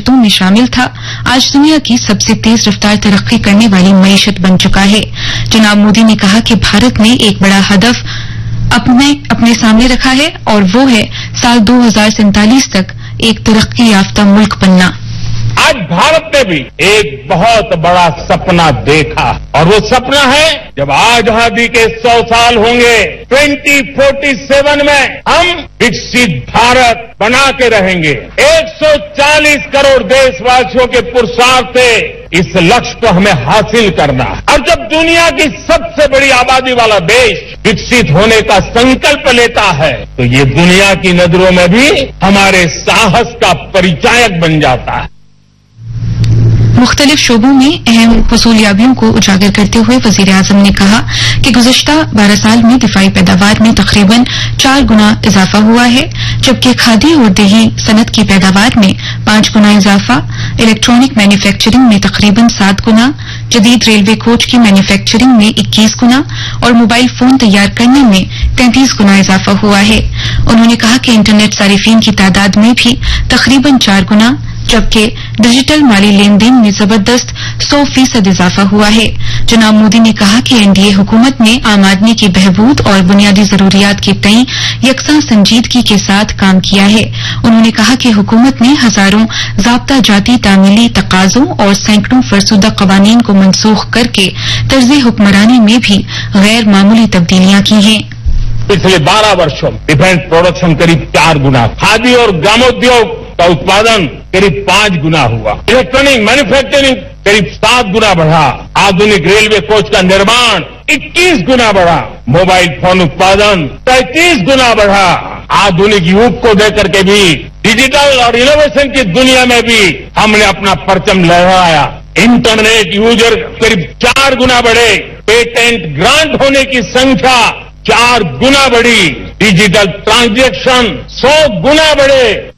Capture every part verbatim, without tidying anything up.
ममालिकतों में शामिल था, आज दुनिया की सबसे तेज रफ्तार तरक्की करने वाली मईशत बन चुका है। जनाब मोदी ने कहा कि भारत ने एक बड़ा हदफ अपने अपने सामने रखा है और वो है साल दो हजार सैंतालीस तक एक तरक्की याफ्ता मुल्क बनना। आज भारत ने भी एक बहुत बड़ा सपना देखा और वो सपना है जब आजादी के सौ साल होंगे ट्वेंटी फोर्टी सेवन में हम विकसित भारत बना के रहेंगे। एक सौ चालीस करोड़ देशवासियों के पुरुषार्थ से इस लक्ष्य को हमें हासिल करना है। और जब दुनिया की सबसे बड़ी आबादी वाला देश विकसित होने का संकल्प लेता है तो ये दुनिया की नजरों में भी हमारे साहस का परिचायक बन जाता है। मुख्तलिफ शोबों में अहम हुसूलियाबियों को उजागर करते हुए वजीर आजम ने कहा कि गुज़श्ता बारह साल में दिफाई पैदावार में तकरीबन चार गुना इजाफा हुआ है, जबकि खादी और देही सनत की पैदावार में पांच गुना इजाफा, इलेक्ट्रॉनिक मैन्युफैक्चरिंग में तकरीबन सात गुना, जदीद रेलवे कोच की मैन्युफैक्चरिंग में इक्कीस गुना और मोबाइल फोन तैयार करने में तैंतीस गुना इजाफा हुआ है। उन्होंने कहा कि इंटरनेट सारिफीन की तादाद में भी तकरीबन चार गुना, जबकि डिजिटल माली लेन देन में जबरदस्त सौ फीसद इजाफा हुआ है। जनाब मोदी ने कहा कि एनडीए हुकूमत ने आम आदमी की बहबूद और बुनियादी जरूरियात के तई यकसा संजीदगी के साथ काम किया है। उन्होंने कहा कि हुकूमत ने हजारों ज़ाब्ता जाती तामीली तकाजों और सैकड़ों फरसुदा कवानीन को मनसूख करके तर्ज हुक्मरानी में भी गैर मामूली तब्दीलियां की हैं। पिछले बारह वर्षों में डिफेंस प्रोडक्शन करीब चार गुना, खादी और ग्रामोद्योग का उत्पादन करीब पांच गुना हुआ, इलेक्ट्रॉनिक मैन्युफैक्चरिंग करीब सात गुना बढ़ा, आधुनिक रेलवे कोच का निर्माण इक्कीस गुना बढ़ा, मोबाइल फोन उत्पादन तैंतीस गुना बढ़ा। आधुनिक युग को देकर के भी डिजिटल और इनोवेशन की दुनिया में भी हमने अपना परचम लहराया। इंटरनेट यूजर करीब चार गुना बढ़े, पेटेंट ग्रांट होने की संख्या चार गुना बढ़ी, डिजिटल ट्रांजैक्शन सौ गुना बढ़े।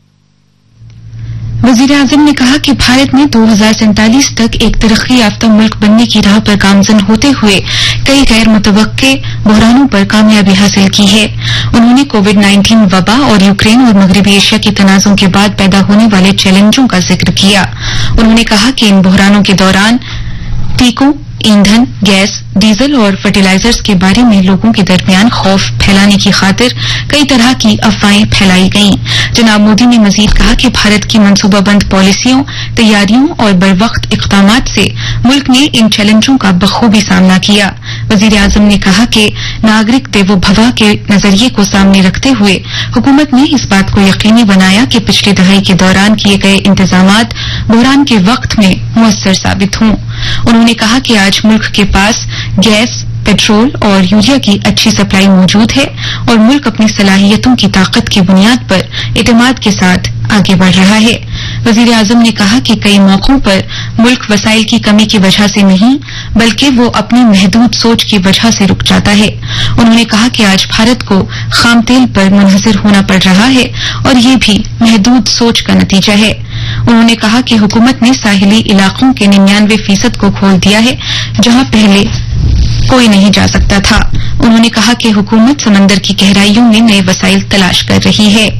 वजीर आजम ने कहा कि भारत ने दो हजार सैंतालीस तक एक तरक्की याफ्ता मुल्क बनने की राह पर गामजन होते हुए कई गैर मुतवक्के बहरानों पर कामयाबी हासिल की है। उन्होंने कोविड नाइन्टीन वबा और यूक्रेन और मगरबी एशिया के तनाजों के बाद पैदा होने वाले चैलेंजों का जिक्र किया। उन्होंने कहा कि इन बहरानों के दौरान टीकों, ईंधन, गैस, डीजल और फर्टिलाइजर्स के बारे में लोगों के दरमियान खौफ फैलाने की खातिर कई तरह की अफवाहें फैलाई गईं। जनाब मोदी ने मजीद कहा कि भारत की मनसूबाबंद पॉलिसियों, तैयारियों और बरवक्त इक़दामात से मुल्क ने इन चैलेंजों का बखूबी सामना किया। वजीर आजम ने कहा कि नागरिक देवो भव के नजरिए को सामने रखते हुए हुकूमत ने इस बात को यकीनी बनाया कि पिछली दहाई के दौरान किए गए इंतजामात बहरान के वक्त में मुअस्सर साबित हों। उन्होंने कहा कि आज मुल्क के पास गैस, पेट्रोल और यूरिया की अच्छी सप्लाई मौजूद है और मुल्क अपनी सलाहियतों की ताकत की बुनियाद पर एतमाद के साथ आगे बढ़ रहा है। वजीर आजम ने कहा कि कई मौकों पर मुल्क वसाइल की कमी की वजह से नहीं बल्कि वो अपनी महदूद सोच की वजह से रुक जाता है। उन्होंने कहा कि आज भारत को खाम तेल पर मुनहसर होना पड़ रहा है और ये भी महदूद सोच का नतीजा है। उन्होंने कहा कि हुकूमत ने साहिली इलाकों के निन्यानवे फीसद को खोल दिया है जहां पहले कोई नहीं जा सकता था। उन्होंने कहा कि हुकूमत समंदर की गहराइयों में नए वसाइल तलाश कर रही है।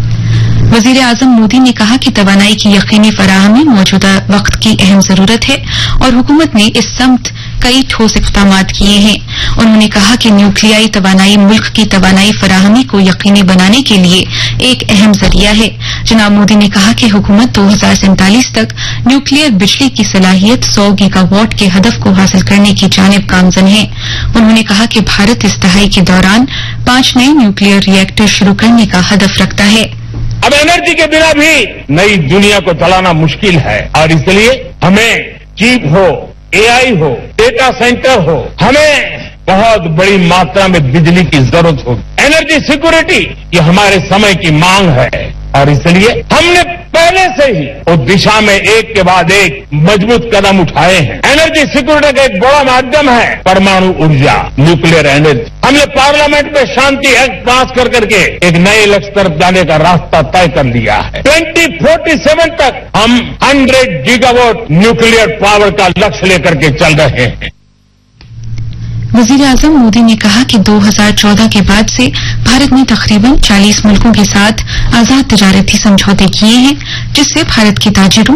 वजीर आजम मोदी ने कहा कि तवानाई की यकीनी फराहमी मौजूदा वक्त की अहम जरूरत है और हुकूमत ने इस सम्त कई ठोस इक़दामात किए हैं। उन्होंने कहा कि न्यूक्लियाई तवानाई मुल्क की तवानाई फराहमी को यकीनी बनाने के लिए एक अहम जरिया है। जनाब मोदी ने कहा कि हुकूमत दो हजार सैंतालीस तक न्यूक्लियर बिजली की सलाहियत सौ गीगावाट के हदफ को हासिल करने की जानिब गामजन है। उन्होंने कहा कि भारत इस दहाई के दौरान पांच नए न्यूक्लियर रिएक्टर शुरू करने का हदफ रखता है। अब एनर्जी के बिना भी नई दुनिया को चलाना मुश्किल है और इसलिए हमें चीप हो, एआई हो, डेटा सेंटर हो, हमें बहुत बड़ी मात्रा में बिजली की जरूरत होगी। एनर्जी सिक्योरिटी ये हमारे समय की मांग है और इसलिए हमने पहले से ही उस दिशा में एक के बाद एक मजबूत कदम उठाए हैं। एनर्जी सिक्योरिटी का एक बड़ा माध्यम है परमाणु ऊर्जा, न्यूक्लियर एनर्जी। हमने पार्लियामेंट में शांति एक्ट पास कर करके एक नए लक्ष्य तरफ जाने का रास्ता तय कर लिया है। ट्वेंटी फोर्टी सेवन तक हम हंड्रेड गीगावाट न्यूक्लियर पावर का लक्ष्य लेकर के चल रहे हैं। वजीर आजम मोदी ने कहा कि दो हजार चौदह के बाद से भारत ने तकरीबन चालीस मुल्कों के साथ आजाद तिजारती समझौते किए हैं जिससे भारत के ताजिरों